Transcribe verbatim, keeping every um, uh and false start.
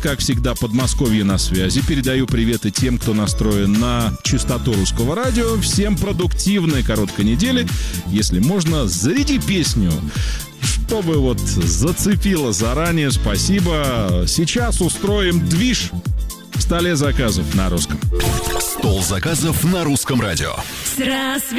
как всегда, Подмосковье на связи. Передаю привет и тем, кто настроен на частоту русского радио. Всем продуктивной короткой недели. Если можно, заряди песню, чтобы вот зацепило заранее. Спасибо. Сейчас устроим движ в столе заказов на русском. Стол заказов на русском радио.